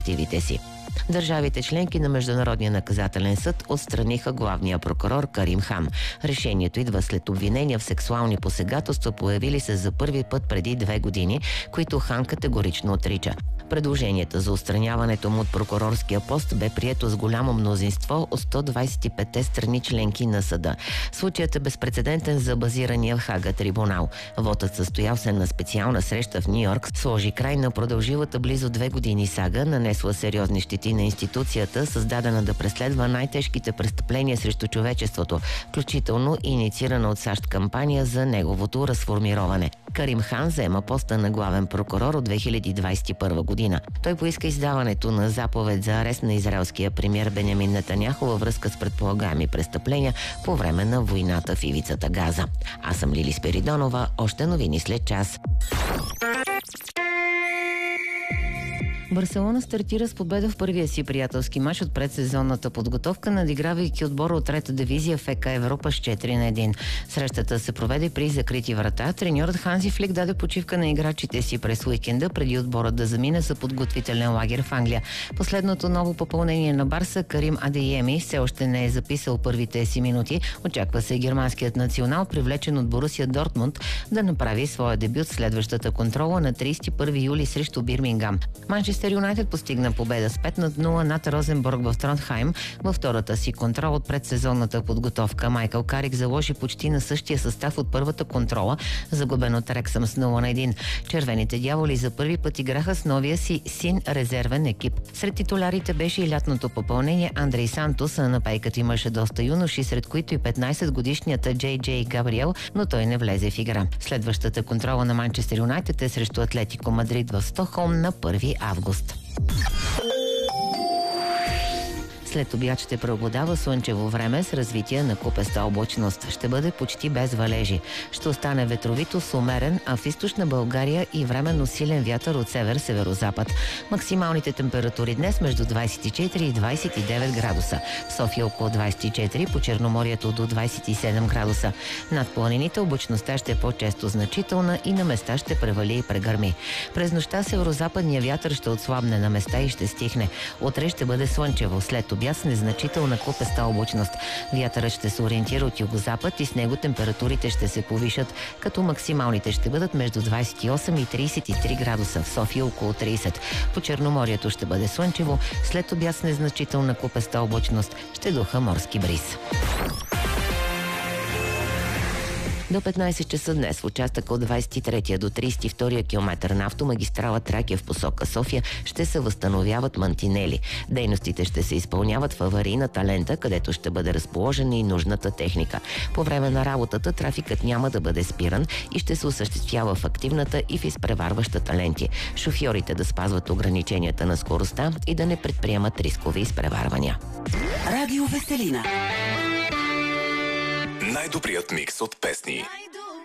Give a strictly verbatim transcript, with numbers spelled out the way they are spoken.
активите си. Държавите членки на Международния наказателен съд отстраниха главния прокурор Карим Хан. Решението идва след обвинения в сексуални посегателства, появили се за първи път преди две години, които Хан категорично отрича. Предложението за отстраняването му от прокурорския пост бе прието с голямо мнозинство от сто двадесет и пет страни членки на съда. Случаят е безпрецедентен за базирания в Хага трибунал. Вотът, състоял се на специална среща в Нью-Йорк, сложи край на продължилата близо две години сага, нанесла сериозни щети на институцията, създадена да преследва най-тежките престъпления срещу човечеството, включително инициирана от САЩ кампания за неговото разформироване. Карим Хан заема поста на главен прокурор от две хиляди двадесет и първа година. Той поиска издаването на заповед за арест на израелския премиер Бенямин Нетаняху във връзка с предполагаеми престъпления по време на войната в ивицата Газа. Аз съм Лили Спиридонова. Още новини след час. Барселона стартира с победа в първия си приятелски мач от предсезонната подготовка, надигравайки отбора от трета дивизия в ФК Европа с четири на едно. Срещата се проведе при закрити врата. Треньорът Ханзи Флик даде почивка на играчите си през уикенда, преди отборът да замине за подготвителен лагер в Англия. Последното ново попълнение на Барса, Карим Адееми, все още не е записал първите си минути. Очаква се германският национал, привлечен от Борусия Дортмунд, да направи своя дебют в следващата контрола на тридесет и първи юли срещу Бирмингам. Манчестър Юнайтед постигна победа с пет на нула над Розенбург в Тронхайм във втората си контрола от предсезонната подготовка. Майкъл Карик заложи почти на същия състав от първата контрола, загубен от Рексъм с нула на едно. Червените дяволи за първи път играха с новия си син резервен екип. Сред титулярите беше и лятното попълнение Андрей Сантос, а на пейката имаше доста юноши, сред които и петнадесетгодишният Джей Джей Габриел, но той не влезе в игра. Следващата контрола на Манчестър Юнайтед е срещу Атлетико Мадрид в Стокхолм на първи август. След обяд ще преобладава слънчево време с развитие на купеста облачност. Ще бъде почти без валежи. Ще остане ветровито с умерен, а в източна България и временно силен вятър от север-северозапад. Максималните температури днес между двадесет и четири и двадесет и девет градуса. В София около двадесет и четири, по Черноморието до двадесет и седем градуса. Над планините облачността ще е по-често значителна и на места ще превали и прегърми. През нощта северозападния вятър ще отслабне на места и ще стихне. Утре ще бъде слънчево. След обяд с незначителна купеста облачност. Вятърът ще се ориентира от югозапад и с него температурите ще се повишат, като максималните ще бъдат между двадесет и осем и тридесет и три градуса. В София около тридесет. По Черноморието ще бъде слънчево. След обяд с незначителна купеста облачност ще духа морски бриз. До петнадесет часа днес в участъка от двадесет и третия до тридесет и втория километър на автомагистрала Тракия в посока София ще се възстановяват мантинели. Дейностите ще се изпълняват в аварийната лента, където ще бъде разположена и нужната техника. По време на работата трафикът няма да бъде спиран и ще се осъществява в активната и в изпреварващата ленти. Шофьорите да спазват ограниченията на скоростта и да не предприемат рискови изпреварвания. Радио Веселина. Най-добрият микс от песни.